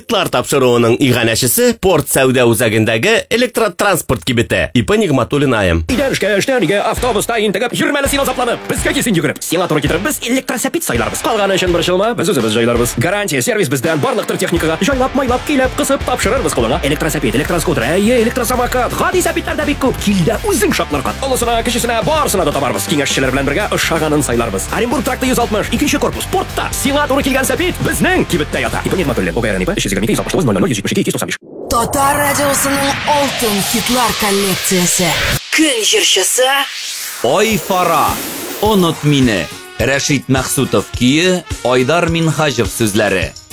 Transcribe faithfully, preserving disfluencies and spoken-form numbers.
Хитлар тапшыруының иганәчесе порт сәүдә үзәгендәге электротранспорт кибете. Ипа Нигъматуллин айым. Идән эшкә, эштән өйгә, автобуста интегеп, йөрмәле син азапланып, безгә кисен йөгереп. Сиңа туры китереп, біз электросәпит сайларбыз. Калганы өчен борчылма, без үзебез җайларбыз. Гарантия сервис бездән барлыктыр техникага. Җайлап, майлап, килеп, кысып тапшырырбыз кулыңа. Электросәпит, электроскутер, әйе, электросамокат, гади сәпитләр дә бик күп. Килдә үзең шатларга. Олысына, кечесенә, барысына да табарбыз. Киңәшчеләр белән бергә ошаганын сайларбыз. Оренбург тракты йөз алтмыш, икенче корпус, портта. Сиңа туры килгән сәпит безнең кибеттә ята. Ипа Нигъматуллин, ОГРН ИП өч йөз егерме ике, йөз алтмыш тугыз, ноль ноль, йөз җитмеш ике, йөз туксан биш. Татар радиосының алтын хитлар коллекциясе. Көн җырчысы Ой Фара, онот мине. Рәшит Мәхсутов кие, Айдар Минхаҗев сүзләре.